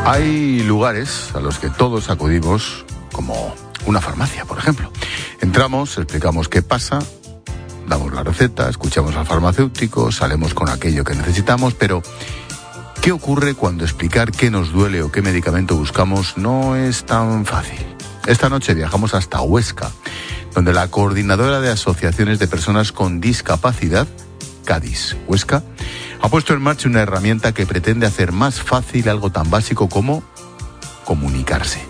Hay lugares a los que todos acudimos, como una farmacia, por ejemplo. Entramos, explicamos qué pasa, damos la receta, escuchamos al farmacéutico, salimos con aquello que necesitamos, pero ¿qué ocurre cuando explicar qué nos duele o qué medicamento buscamos no es tan fácil? Esta noche viajamos hasta Huesca, donde la coordinadora de asociaciones de personas con discapacidad, Cádiz Huesca, ha puesto en marcha una herramienta que pretende hacer más fácil algo tan básico como comunicarse.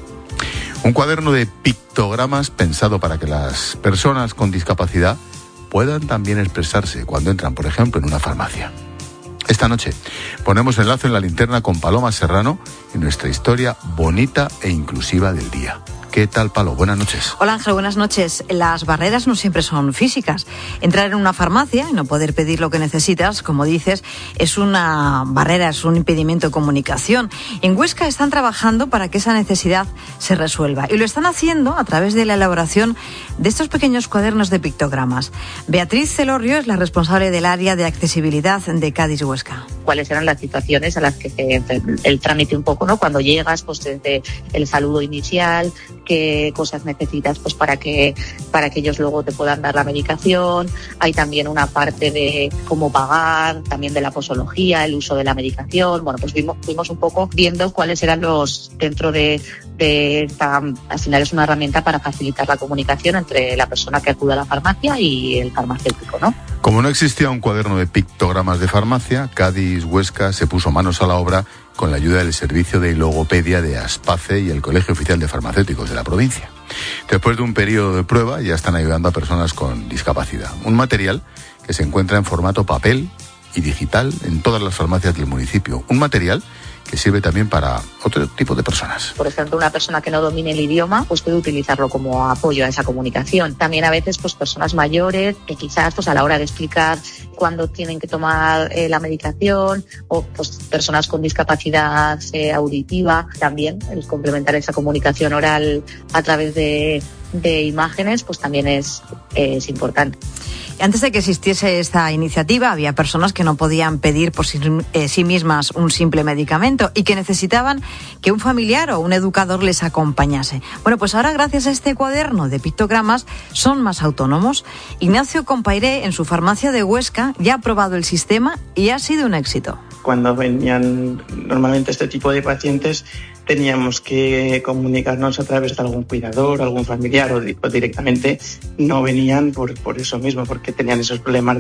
Un cuaderno de pictogramas pensado para que las personas con discapacidad puedan también expresarse cuando entran, por ejemplo, en una farmacia. Esta noche ponemos enlace en la linterna con Paloma Serrano en nuestra historia bonita e inclusiva del día. ¿Qué tal, Palo? Buenas noches. Hola, Ángel, buenas noches. Las barreras no siempre son físicas. Entrar en una farmacia y no poder pedir lo que necesitas, como dices, es una barrera, es un impedimento de comunicación. En Huesca están trabajando para que esa necesidad se resuelva y lo están haciendo a través de la elaboración de estos pequeños cuadernos de pictogramas. Beatriz Celorrio es la responsable del área de accesibilidad de Cádiz Huesca. ¿Cuáles eran las situaciones a las que el trámite un poco, ¿no? Cuando llegas, pues desde el saludo inicial, qué cosas necesitas pues para que ellos luego te puedan dar la medicación. Hay también una parte de cómo pagar, también de la posología, el uso de la medicación. Bueno, pues fuimos un poco viendo cuáles eran los dentro de esta, al final es una herramienta para facilitar la comunicación entre la persona que acude a la farmacia y el farmacéutico, ¿no? Como no existía un cuaderno de pictogramas de farmacia, Cádiz Huesca se puso manos a la obra con la ayuda del servicio de logopedia de Aspace y el Colegio Oficial de Farmacéuticos de la provincia. Después de un periodo de prueba, ya están ayudando a personas con discapacidad. Un material que se encuentra en formato papel y digital en todas las farmacias del municipio. Un material que sirve también para otro tipo de personas. Por ejemplo, una persona que no domine el idioma, pues puede utilizarlo como apoyo a esa comunicación. También a veces, pues personas mayores que quizás, pues a la hora de explicar cuándo tienen que tomar la medicación, o pues personas con discapacidad auditiva, también el complementar esa comunicación oral a través de imágenes, pues también es importante. Antes de que existiese esta iniciativa, había personas que no podían pedir por sí mismas un simple medicamento y que necesitaban que un familiar o un educador les acompañase. Bueno, pues ahora, gracias a este cuaderno de pictogramas, son más autónomos. Ignacio Compairé, en su farmacia de Huesca, ya ha probado el sistema y ha sido un éxito. Cuando venían normalmente este tipo de pacientes, teníamos que comunicarnos a través de algún cuidador, algún familiar, o directamente no venían por eso mismo, porque tenían esos problemas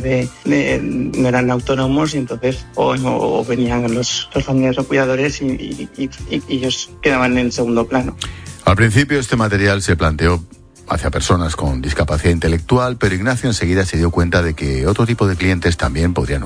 no eran autónomos, y entonces o venían los familiares o cuidadores y ellos quedaban en segundo plano. Al principio este material se planteó hacia personas con discapacidad intelectual, pero Ignacio enseguida se dio cuenta de que otro tipo de clientes también podrían